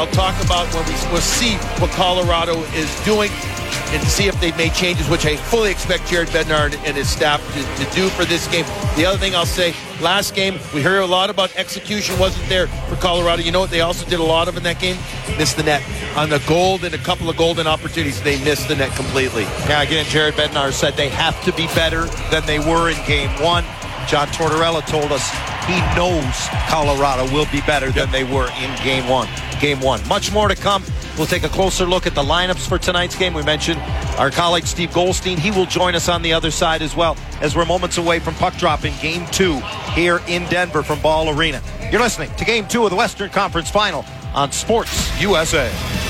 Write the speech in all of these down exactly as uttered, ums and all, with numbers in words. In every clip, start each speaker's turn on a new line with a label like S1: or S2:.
S1: I'll talk about when we we'll see what Colorado is doing and see if they've made changes, which I fully expect Jared Bednar and his staff to, to do for this game. The other thing I'll say, last game, we heard a lot about execution wasn't there for Colorado. You know what they also did a lot of in that game? Missed the net. On the gold and a couple of golden opportunities, they missed the net completely.
S2: Yeah, again, Jared Bednar said they have to be better than they were in game one. John Tortorella told us he knows Colorado will be better yep. than they were in game one. Game one. Much more to come. We'll take a closer look at the lineups for tonight's game. We mentioned our colleague Steve Goldstein. He will join us on the other side as well, as we're moments away from puck drop in game two here in Denver from Ball Arena. You're listening to game two of the Western Conference Final on Sports U S A.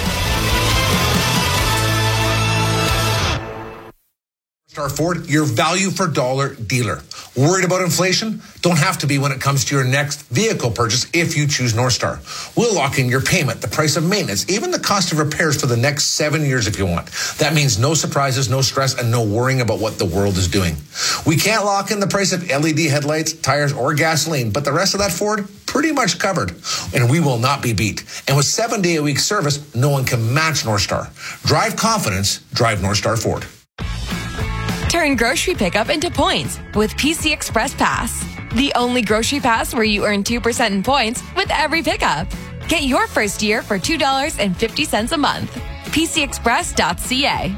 S3: Star Ford, your value for dollar dealer. Worried about inflation? Don't have to be when it comes to your next vehicle purchase if you choose North Star. We'll lock in your payment, the price of maintenance, even the cost of repairs for the next seven years if you want. That means no surprises, no stress, and no worrying about what the world is doing. We can't lock in the price of L E D headlights, tires, or gasoline, but the rest of that Ford, pretty much covered. And we will not be beat. And with seven-day-a-week service, no one can match North Star. Drive confidence, drive North Star Ford.
S4: Turn grocery pickup into points with P C Express Pass. The only grocery pass where you earn two percent in points with every pickup. Get your first year for two dollars and fifty cents a month. P C express dot c a.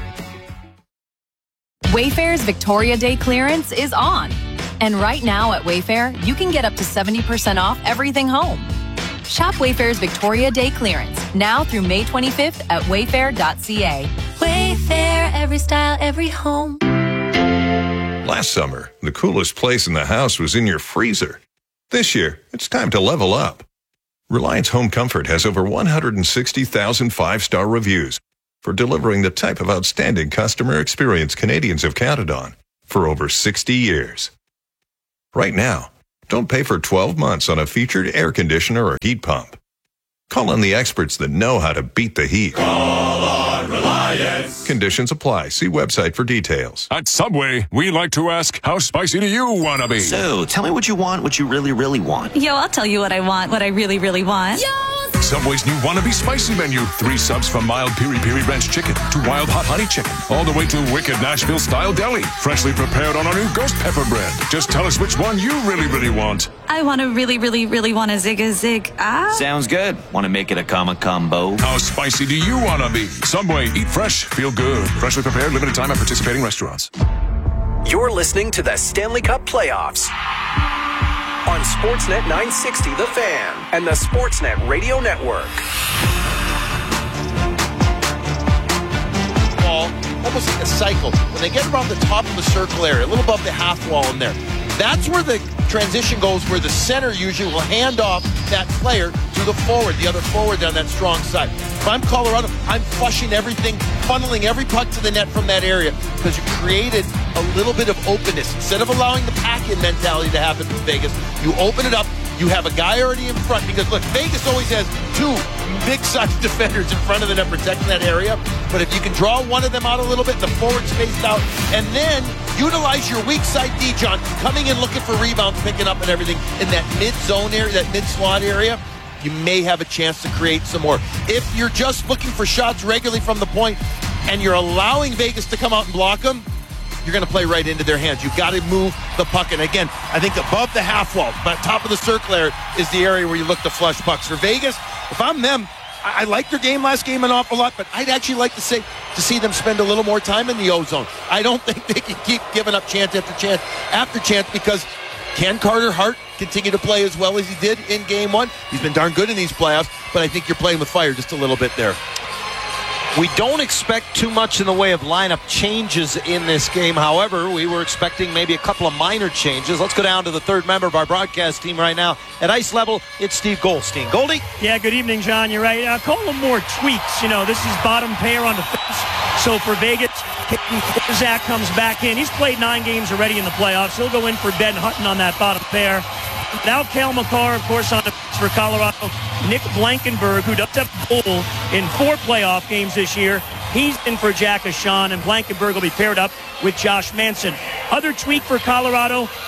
S5: Wayfair's Victoria Day clearance is on. And right now at Wayfair, you can get up to seventy percent off everything home. Shop Wayfair's Victoria Day clearance now through May twenty-fifth at wayfair dot c a.
S6: Wayfair, every style, every home.
S7: Last summer, the coolest place in the house was in your freezer. This year, it's time to level up. Reliance Home Comfort has over one hundred sixty thousand five-star reviews for delivering the type of outstanding customer experience Canadians have counted on for over sixty years. Right now, don't pay for twelve months on a featured air conditioner or heat pump. Call on the experts that know how to beat the heat.
S8: Call on Reliance.
S7: Conditions apply. See website for details.
S8: At Subway, we like to ask, how spicy do you want to be?
S9: So, tell me what you want, what you really, really want.
S10: Yo, I'll tell you what I want, what I really, really want. Yo!
S8: Subway's new Wannabe Spicy menu. Three subs from mild piri-piri ranch chicken to wild hot honey chicken. All the way to wicked Nashville-style deli. Freshly prepared on our new ghost pepper bread. Just tell us which one you really, really want.
S10: I want to really, really, really want a zig a zig. Ah.
S9: Sounds good. Want to make it a comma combo?
S8: How spicy do you want to be? Subway, eat fresh, feel good. Freshly prepared, limited time at participating restaurants.
S11: You're listening to the Stanley Cup Playoffs on Sportsnet nine sixty The Fan and the Sportsnet Radio Network.
S1: Ball, almost like a cycle. When they get around the top of the circle area, a little above the half wall in there, that's where the transition goes, where the center usually will hand off that player to the forward, the other forward down that strong side. If I'm Colorado, I'm flushing everything, funneling every puck to the net from that area because you created a little bit of openness. Instead of allowing the pack-in mentality to happen in Vegas, you open it up. You have a guy already in front because, look, Vegas always has two big-sized defenders in front of the net protecting that area. But if you can draw one of them out a little bit, the forward spaced out, and then utilize your weak side D, John, coming in looking for rebounds, picking up and everything in that mid-zone area, that mid-slot area, you may have a chance to create some more. If you're just looking for shots regularly from the point and you're allowing Vegas to come out and block them, you're going to play right into their hands. You've got to move the puck. And again, I think above the half wall, but top of the circle area is the area where you look to flush pucks. For Vegas, if I'm them, I, I like their game last game an awful lot, but I'd actually like to say to see them spend a little more time in the O-zone. I don't think they can keep giving up chance after chance after chance because can Carter Hart continue to play as well as he did in game one? He's been darn good in these playoffs, but I think you're playing with fire just a little bit there.
S2: We don't expect too much in the way of lineup changes in this game. However, we were expecting maybe a couple of minor changes. Let's go down to the third member of our broadcast team right now. At ice level, it's Steve Goldstein. Goldie?
S12: Yeah, good evening, John. You're right. Uh, call them more tweaks. You know, this is bottom pair on defense. So for Vegas, Zach comes back in. He's played nine games already in the playoffs. He'll go in for Ben Hutton on that bottom pair. Without Cale Makar, of course, on defense for Colorado, Nick Blankenburg, who does have a goal in four playoff games this year, he's in for Jack Ashawn, and Blankenburg will be paired up with Josh Manson. Other tweak for Colorado,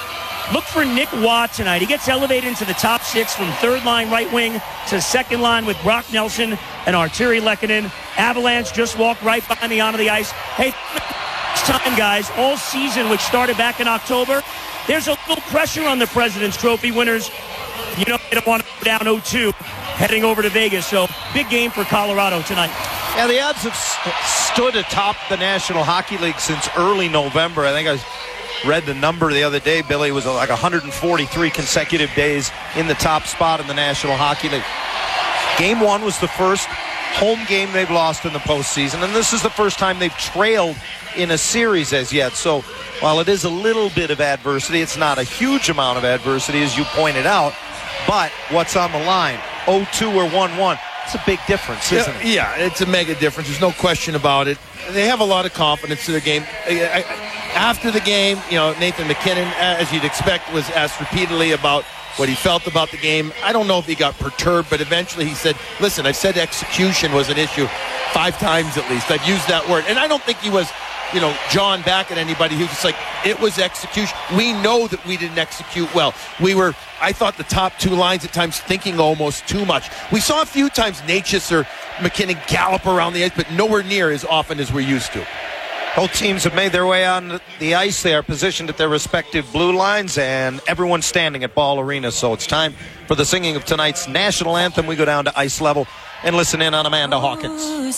S12: look for Nick Watt tonight. He gets elevated into the top six from third line right wing to second line with Brock Nelson and Arturi Lehkonen. Avalanche just walked right behind me onto the ice. Hey, it's time, guys. All season, which started back in October, there's a little pressure on the President's Trophy winners. You know, they don't want to go down oh two heading over to Vegas. So, big game for Colorado tonight.
S2: Yeah, the Avs have st- stood atop the National Hockey League since early November. I think I read the number the other day, Billy. It was like one hundred forty-three consecutive days in the top spot in the National Hockey League. Game one was the first home game they've lost in the postseason, and this is the first time they've trailed in a series as yet. So while it is a little bit of adversity, it's not a huge amount of adversity, as you pointed out. But what's on the line? oh two or one one. It's a big difference, isn't it?
S1: Yeah, it's a mega difference. There's no question about it. They have a lot of confidence in their game. After the game, you know, Nathan MacKinnon, as you'd expect, was asked repeatedly about what he felt about the game. I don't know if he got perturbed, but eventually he said, listen, I've said execution was an issue five times at least. I've used that word. And I don't think he was, you know, John back at anybody. He was just like, it was execution. We know that we didn't execute well. We were, I thought, the top two lines at times thinking almost too much. We saw a few times Natchez or MacKinnon gallop around the ice, but nowhere near as often as we're used to.
S2: Both teams have made their way on the ice. They are positioned at their respective blue lines, and everyone's standing at Ball Arena. So it's time for the singing of tonight's national anthem. We go down to ice level and listen in on Amanda Hawkins.